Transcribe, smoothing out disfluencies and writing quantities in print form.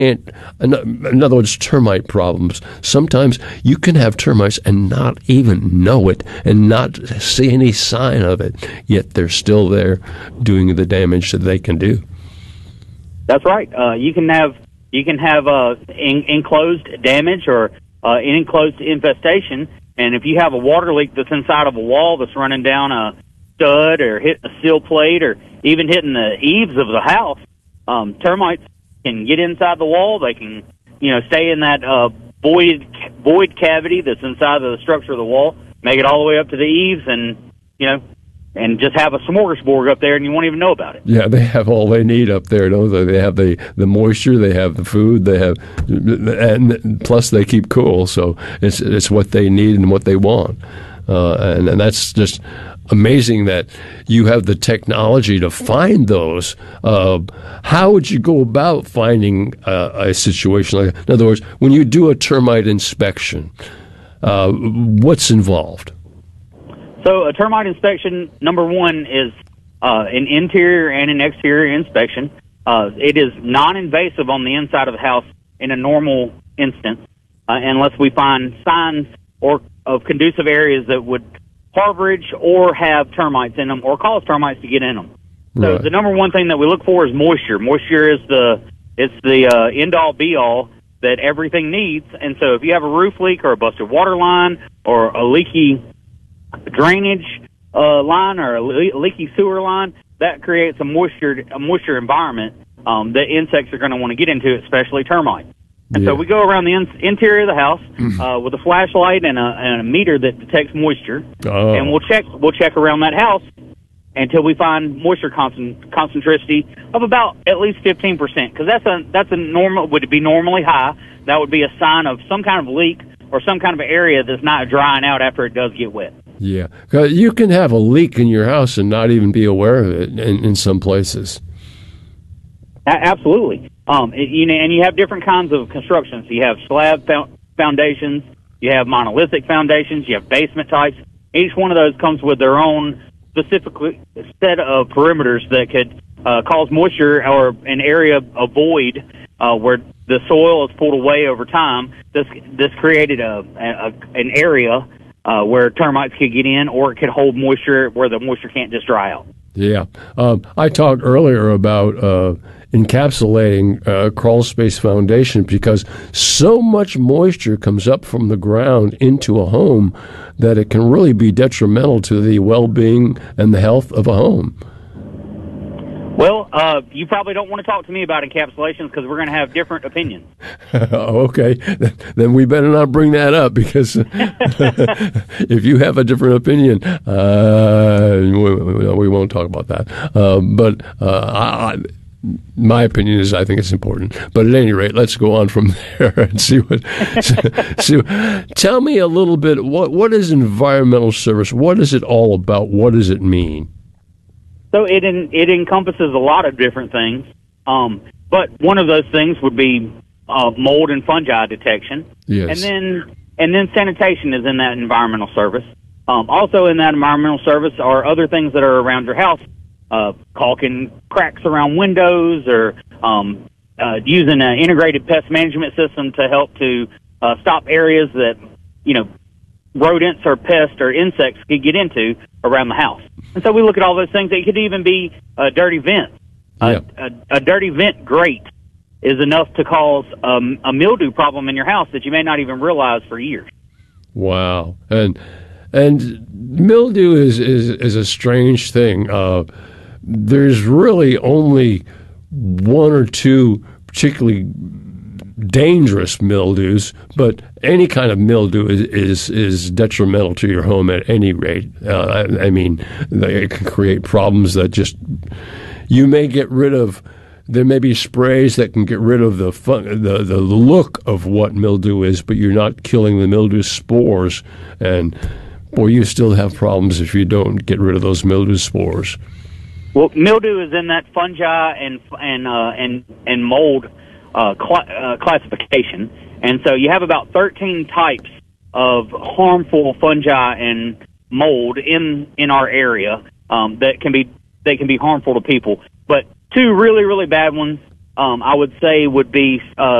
in other words, termite problems. Sometimes you can have termites and not even know it and not see any sign of it, yet they're still there doing the damage that they can do. That's right. You can have enclosed damage or an enclosed infestation, and if you have a water leak that's inside of a wall that's running down a stud or hitting a sill plate or even hitting the eaves of the house, termites can get inside the wall. They can, stay in that void cavity that's inside of the structure of the wall, make it all the way up to the eaves, and just have a smorgasbord up there, and you won't even know about it. Yeah, they have all they need up there, don't they? They have the moisture, they have the food, and plus they keep cool, so it's what they need and what they want, and that's just amazing that you have the technology to find those. How would you go about finding a situation like that? In other words, when you do a termite inspection, what's involved? So a termite inspection, number one, is an interior and an exterior inspection. It is non-invasive on the inside of the house in a normal instance, unless we find signs of conducive areas that would harborage or have termites in them or cause termites to get in them. So the number one thing that we look for is moisture. Moisture is the end-all, be-all that everything needs. And so if you have a roof leak or a busted water line or a leaky drainage line or a leaky sewer line, that creates a moisture environment that insects are going to want to get into, especially termites. And so we go around the interior of the house with a flashlight and a meter that detects moisture, and we'll check around that house until we find moisture concentricity of about at least 15%, because that's a normal, would be normally high. That would be a sign of some kind of leak or some kind of area that's not drying out after it does get wet. Yeah, 'cause you can have a leak in your house and not even be aware of it in some places. Absolutely. And you have different kinds of constructions. You have slab foundations, you have monolithic foundations, you have basement types. Each one of those comes with their own specific set of perimeters that could cause moisture or an area of void where the soil is pulled away over time. This created an area where termites could get in, or it could hold moisture where the moisture can't just dry out. Yeah. I talked earlier about encapsulating crawl space foundation because so much moisture comes up from the ground into a home that it can really be detrimental to the well-being and the health of a home. Well, you probably don't want to talk to me about encapsulations because we're going to have different opinions. Okay. Then we better not bring that up because if you have a different opinion, we won't talk about that. But my opinion is I think it's important. But at any rate, let's go on from there and see what. Tell me a little bit, what is environmental service? What is it all about? What does it mean? So it encompasses a lot of different things, but one of those things would be mold and fungi detection. Yes. And then sanitation is in that environmental service. Also in that environmental service are other things that are around your house, caulking cracks around windows or using an integrated pest management system to help to stop areas that, rodents or pests or insects could get into around the house. And so we look at all those things. It could even be a dirty vent. Yeah. A dirty vent grate is enough to cause a mildew problem in your house that you may not even realize for years. Wow. And mildew is a strange thing. There's really only one or two particularly dangerous mildews, but any kind of mildew is detrimental to your home at any rate. I mean, it can create problems that just you may get rid of. There may be sprays that can get rid of the look of what mildew is, but you're not killing the mildew spores. And boy, you still have problems if you don't get rid of those mildew spores. Well, mildew is in that fungi and mold classification, and so you have about 13 types of harmful fungi and mold in our area that can be harmful to people. But two really, really bad ones I would say would be